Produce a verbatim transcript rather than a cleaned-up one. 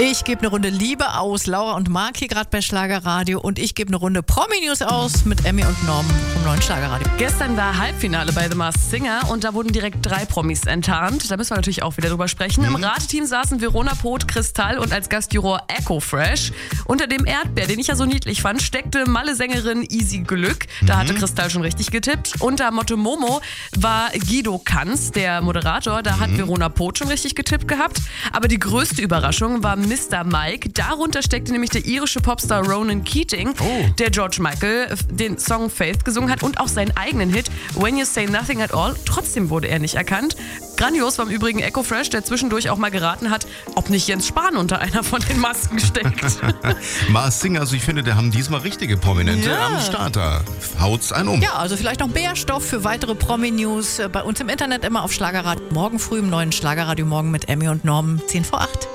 Ich gebe eine Runde Liebe aus. Laura und Marc hier gerade bei Schlagerradio. Und ich gebe eine Runde Promi-News aus mit Emmy und Norm vom neuen Schlagerradio. Gestern war Halbfinale bei The Masked Singer und da wurden direkt drei Promis enttarnt. Da müssen wir natürlich auch wieder drüber sprechen. Mhm. Im Rateteam saßen Verona Poth, Kristall und als Gastjuror Echo Fresh. Unter dem Erdbeer, den ich ja so niedlich fand, steckte Malle-Sängerin Easy Glück. Da mhm. hatte Kristall schon richtig getippt. Unter Motto Momo war Guido Kanz, der Moderator. Da mhm. hat Verona Poth schon richtig getippt gehabt. Aber die größte Überraschung war Mister Mike. Darunter steckte nämlich der irische Popstar Ronan Keating, oh. der George Michael den Song Faith gesungen hat und auch seinen eigenen Hit When You Say Nothing at All. Trotzdem wurde er nicht erkannt. Grandios war im Übrigen Echo Fresh, der zwischendurch auch mal geraten hat, ob nicht Jens Spahn unter einer von den Masken steckt. Masked Singer, also ich finde, der haben diesmal richtige Prominente ja. am Start. Da haut's einen um. Ja, also vielleicht noch mehr Stoff für weitere Promi-News bei uns im Internet immer auf Schlagerradio. Morgen früh im neuen Schlagerradio Morgen mit Emmy und Norm, zehn vor acht.